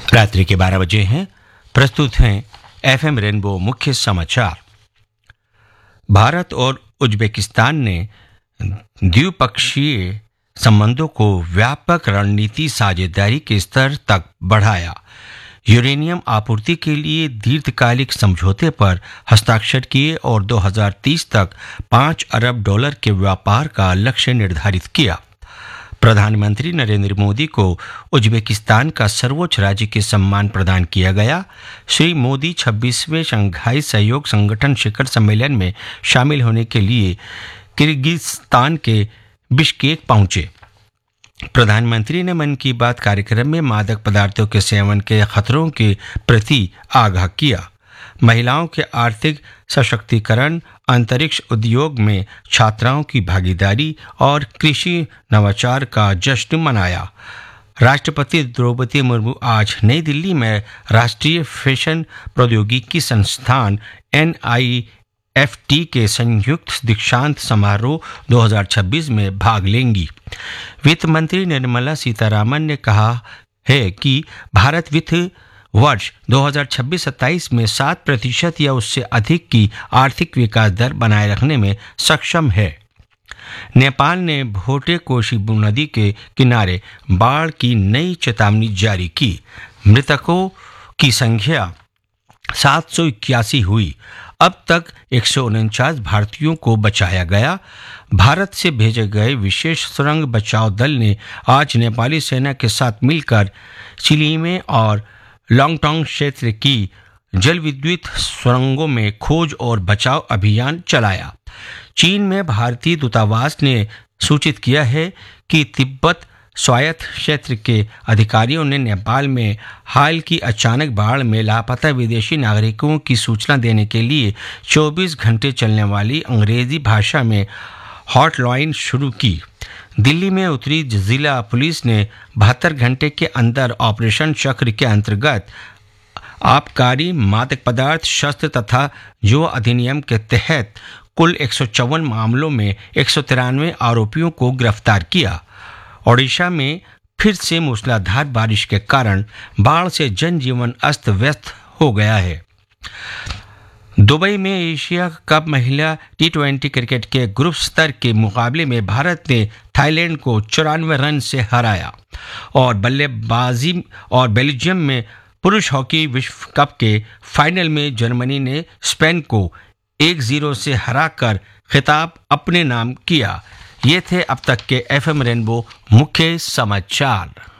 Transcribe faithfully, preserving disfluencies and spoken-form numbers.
रात्रि के बारह बजे हैं। प्रस्तुत हैं एफएम रेनबो मुख्य समाचार। भारत और उज्बेकिस्तान ने द्विपक्षीय संबंधों को व्यापक रणनीति साझेदारी के स्तर तक बढ़ाया। यूरेनियम आपूर्ति के लिए दीर्घकालिक समझौते पर हस्ताक्षर किए और दो हज़ार तीस तक पाँच अरब डॉलर के व्यापार का लक्ष्य निर्धारित किया। प्रधानमंत्री नरेंद्र मोदी को उज्बेकिस्तान का सर्वोच्च राजकीय सम्मान प्रदान किया गया। श्री मोदी छब्बीसवें शंघाई सहयोग संगठन शिखर सम्मेलन में शामिल होने के लिए किर्गिस्तान के बिश्केक पहुंचे। प्रधानमंत्री ने मन की बात कार्यक्रम में मादक पदार्थों के सेवन के खतरों के प्रति आगाह किया। महिलाओं के आर्थिक सशक्तिकरण, अंतरिक्ष उद्योग में छात्राओं की भागीदारी और कृषि नवाचार का जश्न मनाया। राष्ट्रपति द्रौपदी मुर्मू आज नई दिल्ली में राष्ट्रीय फैशन प्रौद्योगिकी संस्थान एन आई एफ टी के संयुक्त दीक्षांत समारोह दो हज़ार छब्बीस में भाग लेंगी। वित्त मंत्री निर्मला सीतारामन ने कहा है कि भारत वित्त वर्ष दो हज़ार छब्बीस सत्ताईस में सात प्रतिशत या उससे अधिक की आर्थिक विकास दर बनाए रखने में सक्षम है। नेपाल ने भोटे कोशी नदी के किनारे बाढ़ की नई चेतावनी जारी की। मृतकों की संख्या सात सौ इक्यासी हुई। अब तक एक सौ उनचास भारतीयों को बचाया गया। भारत से भेजे गए विशेष सुरंग बचाव दल ने आज नेपाली सेना के साथ मिलकर चिलीमे और लॉन्गटोंग क्षेत्र की जल विद्युत सुरंगों में खोज और बचाव अभियान चलाया। चीन में भारतीय दूतावास ने सूचित किया है कि तिब्बत स्वायत्त क्षेत्र के अधिकारियों ने नेपाल में हाल की अचानक बाढ़ में लापता विदेशी नागरिकों की सूचना देने के लिए चौबीस घंटे चलने वाली अंग्रेजी भाषा में हॉटलाइन शुरू की। दिल्ली में उत्तरी जिला पुलिस ने बहत्तर घंटे के अंदर ऑपरेशन चक्र के अंतर्गत आबकारी, मादक पदार्थ, शस्त्र तथा युवा अधिनियम के तहत कुल एक सौ चौवन मामलों में एक सौ तिरानवे आरोपियों को गिरफ्तार किया। ओडिशा में फिर से मूसलाधार बारिश के कारण बाढ़ से जनजीवन अस्त व्यस्त हो गया है। दुबई में एशिया कप महिला टी ट्वेंटी क्रिकेट के ग्रुप स्तर के मुकाबले में भारत ने थाईलैंड को चौरानवे रन से हराया और बल्लेबाजी और बेल्जियम में पुरुष हॉकी विश्व कप के फाइनल में जर्मनी ने स्पेन को एक जीरो से हराकर खिताब अपने नाम किया। ये थे अब तक के एफएम रेनबो मुख्य समाचार।